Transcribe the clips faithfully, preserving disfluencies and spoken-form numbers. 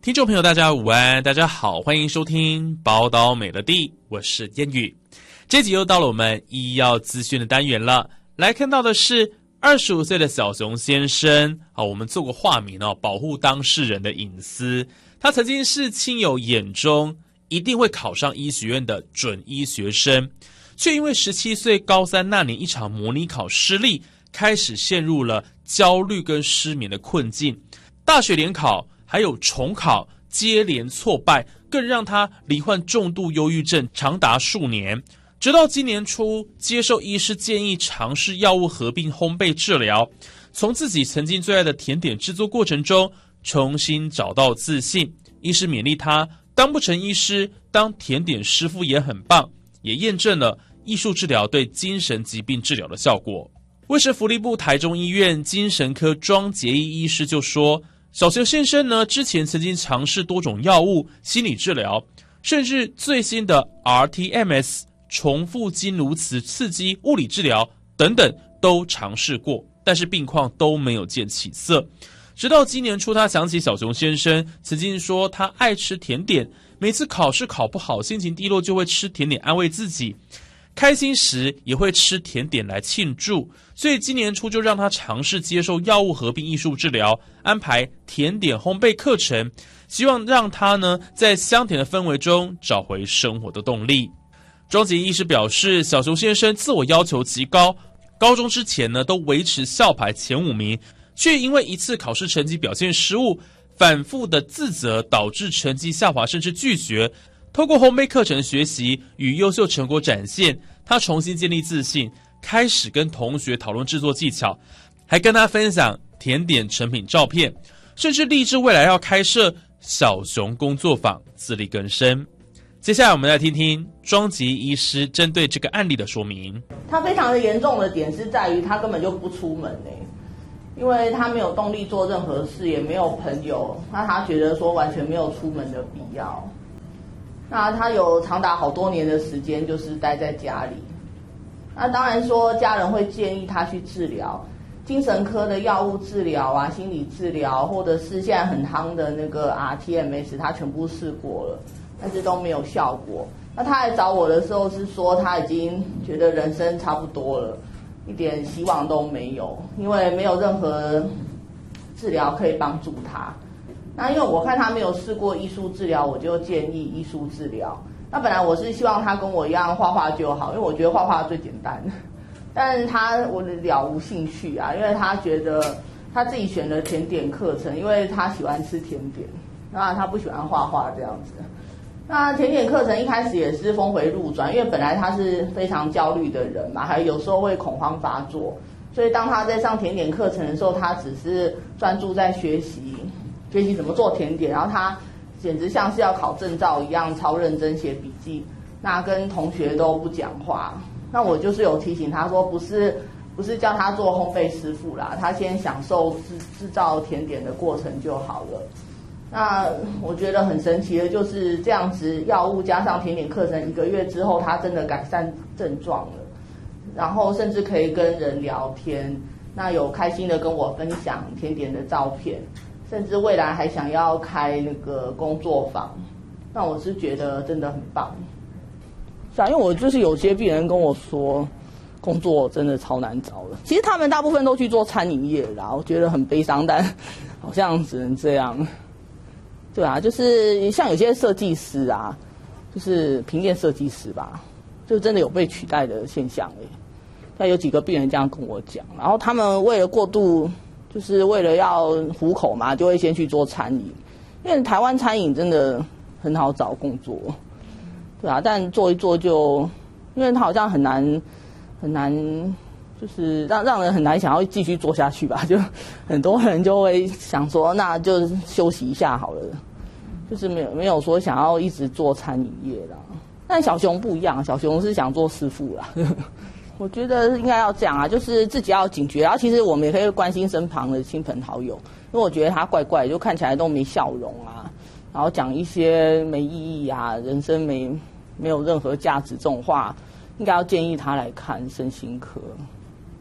听众朋友大家午安，大家好，欢迎收听宝岛美乐地，我是烟雨。这集又到了我们医药资讯的单元了，来看到的是二十五岁的小熊先生，好，我们做过化名哦，保护当事人的隐私。他曾经是亲友眼中一定会考上医学院的准医学生，却因为十七岁高三那年一场模拟考失利，开始陷入了焦虑跟失眠的困境。大学联考还有重考接连挫败，更让他罹患重度忧郁症长达数年。直到今年初接受医师建议尝试药物合并烘焙治疗，从自己曾经最爱的甜点制作过程中重新找到自信。医师勉励他，当不成医师，当甜点师傅也很棒，也验证了艺术治疗对精神疾病治疗的效果。卫生福利部台中医院精神科庄杰义医师就说，小熊先生呢，之前曾经尝试多种药物、心理治疗，甚至最新的 R T M S 重复经颅磁刺激物理治疗等等都尝试过，但是病况都没有见起色。直到今年初，他想起小熊先生曾经说他爱吃甜点，每次考试考不好，心情低落就会吃甜点安慰自己，开心时也会吃甜点来庆祝，所以今年初就让他尝试接受药物合并艺术治疗，安排甜点烘焙课程，希望让他呢在香甜的氛围中找回生活的动力。庄杰医师表示，小熊先生自我要求极高，高中之前呢都维持校排前五名，却因为一次考试成绩表现失误，反复的自责，导致成绩下滑甚至拒学。透过烘焙课程学习与优秀成果展现，他重新建立自信，开始跟同学讨论制作技巧，还跟他分享甜点成品照片，甚至立志未来要开设小熊工作坊，自力更生。接下来我们来听听庄杰医师针对这个案例的说明。 他非常的严重的点是在于他根本就不出门耶，因为他没有动力做任何事，也没有朋友，那他觉得说完全没有出门的必要。那他有长达好多年的时间就是待在家里。那当然说家人会建议他去治疗，精神科的药物治疗啊、心理治疗，或者是现在很夯的那个 R T M S， 他全部试过了，但是都没有效果。那他来找我的时候是说他已经觉得人生差不多了，一点希望都没有，因为没有任何治疗可以帮助他。那因为我看他没有试过艺术治疗，我就建议艺术治疗。那本来我是希望他跟我一样画画就好，因为我觉得画画最简单。但是他我了无兴趣啊，因为他觉得他自己选了甜点课程，因为他喜欢吃甜点，那他不喜欢画画这样子。那甜点课程一开始也是峰回路转，因为本来他是非常焦虑的人嘛，还有时候会恐慌发作，所以当他在上甜点课程的时候，他只是专注在学习学习怎么做甜点，然后他简直像是要考证照一样超认真写笔记，那跟同学都不讲话。那我就是有提醒他说，不是不是叫他做烘焙师傅啦，他先享受制制造甜点的过程就好了。那我觉得很神奇的就是这样子，药物加上甜点课程，一个月之后他真的改善症状了，然后甚至可以跟人聊天，那有开心的跟我分享甜点的照片，甚至未来还想要开那个工作坊，那我是觉得真的很棒。是啊，因为我就是有些病人跟我说，工作真的超难找的。其实他们大部分都去做餐饮业啦，我觉得很悲伤，但好像只能这样。对啊，就是像有些设计师啊，就是平面设计师吧，就真的有被取代的现象耶。那有几个病人这样跟我讲，然后他们为了过度，就是为了要糊口嘛，就会先去做餐饮，因为台湾餐饮真的很好找工作，对啊，但做一做就，因为它好像很难很难，就是让让人很难想要继续做下去吧，就很多人就会想说，那就休息一下好了，就是没有没有说想要一直做餐饮业啦。但小熊不一样，小熊是想做师傅啦。我觉得应该要这样啊，就是自己要警觉，然后其实我们也可以关心身旁的亲朋好友，因为我觉得他怪怪，就看起来都没笑容啊，然后讲一些没意义啊，人生没没有任何价值这种话，应该要建议他来看身心科。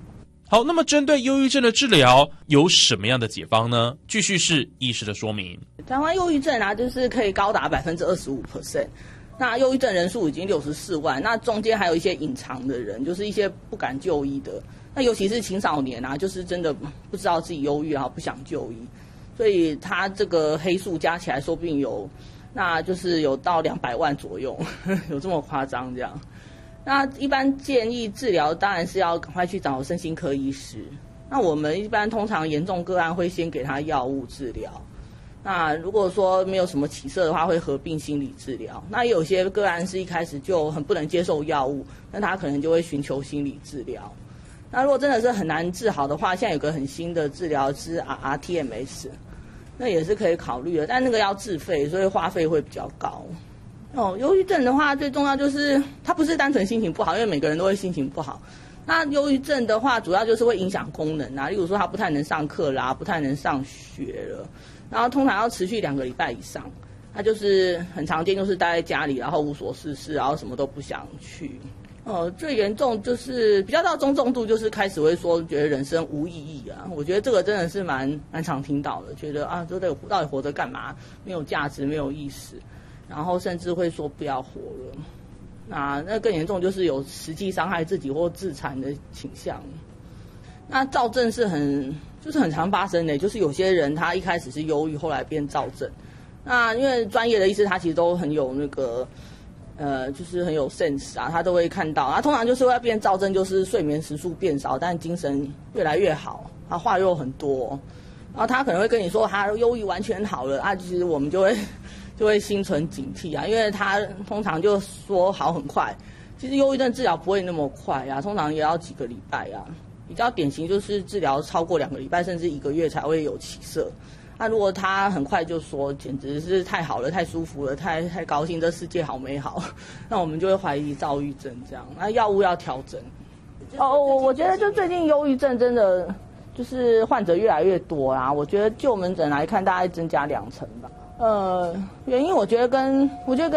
好，那么针对忧郁症的治疗有什么样的解方呢？继续是医师的说明。 台湾忧郁症啊，就是可以高达百分之二十五 percent。那忧郁症人数已经六十四万，那中间还有一些隐藏的人，就是一些不敢就医的。那尤其是青少年啊，就是真的不知道自己忧郁啊，不想就医，所以他这个黑数加起来，说不定有，那就是有到两百万左右，有这么夸张这样。那一般建议治疗当然是要赶快去找身心科医师。那我们一般通常严重个案会先给他药物治疗。那如果说没有什么起色的话，会合并心理治疗。那有些个案是一开始就很不能接受药物，那他可能就会寻求心理治疗。那如果真的是很难治好的话，现在有个很新的治疗是 R T M S， 那也是可以考虑的，但那个要自费，所以花费会比较高。哦，忧郁症的话，最重要就是它不是单纯心情不好，因为每个人都会心情不好。那忧郁症的话，主要就是会影响功能啊，例如说他不太能上课啦，不太能上学了，然后通常要持续两个礼拜以上。他就是很常见，就是待在家里，然后无所事事，然后什么都不想去。呃，最严重就是比较到中重度，就是开始会说觉得人生无意义啊。我觉得这个真的是蛮蛮常听到的，觉得啊，这到到底活着干嘛？没有价值，没有意思。然后甚至会说不要活了。那那更严重就是有实际伤害自己或自残的倾向。那躁症是很就是很常发生的，就是有些人他一开始是忧郁，后来变躁症。那因为专业的医师他其实都很有那个呃，就是很有 sense 啊，他都会看到。他通常就是会变躁症，就是睡眠时数变少，但精神越来越好，他话又很多。然后他可能会跟你说他忧郁完全好了啊，其实我们就会就会心存警惕啊，因为他通常就说好很快，其实忧郁症治疗不会那么快啊，通常也要几个礼拜啊。比较典型就是治疗超过两个礼拜甚至一个月才会有起色。那如果他很快就说简直是太好了，太舒服了，太太高兴，这世界好美好，那我们就会怀疑躁郁症这样。那药物要调整。哦，我我觉得就最近忧郁症真的就是患者越来越多啦，我觉得就门诊来看大概增加两成吧。呃，原因我觉得跟我觉得跟